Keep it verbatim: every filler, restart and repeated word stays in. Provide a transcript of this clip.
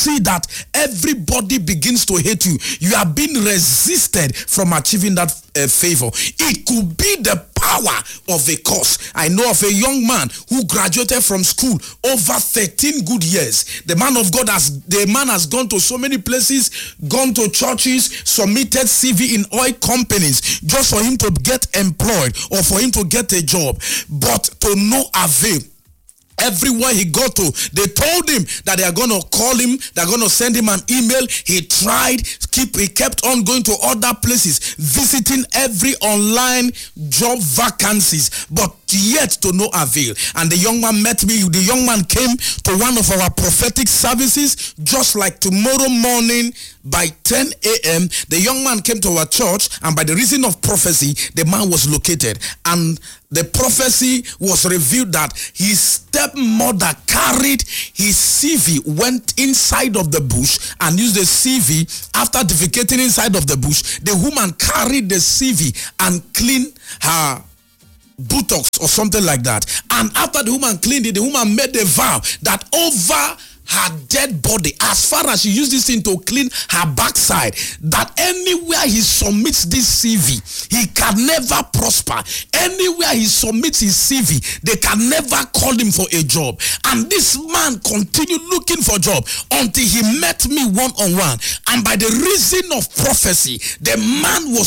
see that everybody begins to hate you. You are being resisted from achieving that uh, favor. It could be the power of a curse. I know of a young man who graduated from school over thirteen good years. The man of God has, the man has gone to so many places, gone to churches, submitted C V in oil companies just for him to get employed or for him to get a job, but to no avail. Everywhere he got to, they told him that they are going to call him, they're going to send him an email. He tried, keep, he kept on going to other places, visiting every online job vacancies, but yet to no avail. And the young man met me. The young man came to one of our prophetic services, just like tomorrow morning by ten a.m. The young man came to our church, and by the reason of prophecy, the man was located. And the prophecy was revealed that his stepmother carried his C V, went inside of the bush and used the C V. After defecating inside of the bush, the woman carried the C V and cleaned her buttocks or something like that. And after the woman cleaned it, the woman made a vow that over her dead body, as far as she used this thing to clean her backside, that anywhere he submits this C V, he can never prosper. Anywhere he submits his C V, they can never call him for a job. And this man continued looking for a job until he met me one-on-one. And by the reason of prophecy, the man was